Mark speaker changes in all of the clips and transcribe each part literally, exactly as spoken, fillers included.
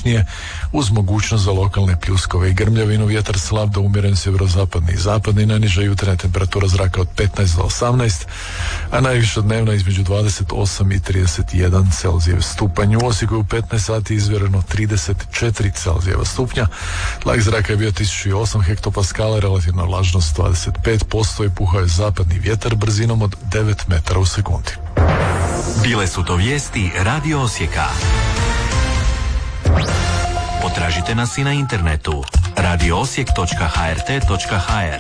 Speaker 1: oblačnije, uz mogućnost za lokalne pljuskove i grmljavinu. Vjetar slab do umjeren sjeverozapadni i zapadni, najniža jutarnja temperatura zraka od petnaest do osamnaest, a najviša dnevna između dvadeset osam i trideset jedan Celzijev stupanj. U Osijeku je u petnaest sati izmjereno trideset četiri Celzijeva stupnja, tlak zraka je bio tisuću osam hektopaskala, relativna vlažnost dvadeset pet posto i puhao je zapadni vjetar brzinom od devet metara u sekundi.
Speaker 2: Bile su to vijesti Radio Osijeka. Potražite nas i na internetu radio osijek točka ha er te točka ha er.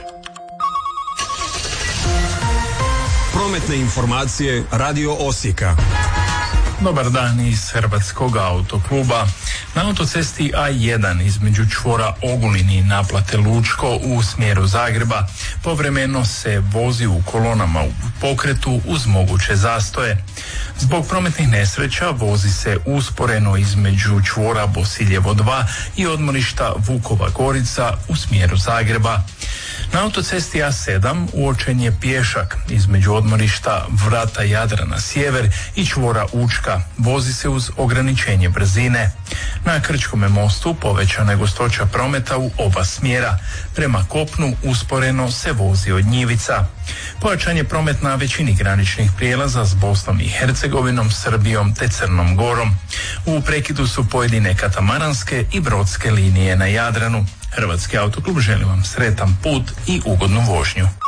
Speaker 3: Prometne informacije Radio Osijeka.
Speaker 4: Dobar dan iz Hrvatskog autokluba. Na autocesti A jedan između čvora Ogulin i naplate Lučko u smjeru Zagreba povremeno se vozi u kolonama u pokretu uz moguće zastoje. Zbog prometnih nesreća vozi se usporeno između čvora Bosiljevo dva i odmorišta Vukova Gorica u smjeru Zagreba. Na autocesti A sedam uočen je pješak između odmorišta Vrata Jadrana sjever i čvora Učka. Vozi se uz ograničenje brzine. Na Krčkome mostu povećana je gustoća prometa u oba smjera. Prema kopnu usporeno se vozi od Njivica. Pojačan je promet na većini graničnih prijelaza s Bosnom i Hercegovinom, Srbijom te Crnom Gorom. U prekidu su pojedine katamaranske i brodske linije na Jadranu. Hrvatski autoklub želi vam sretan put i ugodnu vožnju.